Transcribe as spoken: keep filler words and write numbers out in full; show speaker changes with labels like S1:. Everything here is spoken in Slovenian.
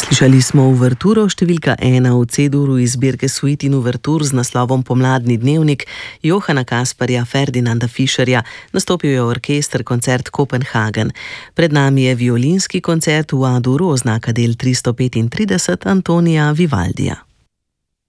S1: Slišali smo uverturo številka ena v C-duru iz zbirke Suite in uvertur z naslovom Pomladni dnevnik Johana Kasparja Ferdinanda Fischerja. Nastopil je orkester koncert Kopenhagen. Pred nami je violinski koncert v A-duru, oznaka del tristo petintrideset Antonija Vivaldija.